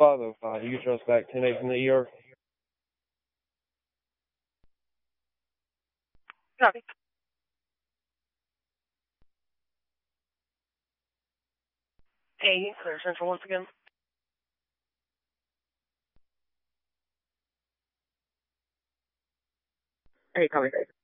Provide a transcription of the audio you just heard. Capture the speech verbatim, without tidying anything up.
five oh five. You can trust back ten eight from the E R. Copy. Hey, clear central once again. Hey, copy.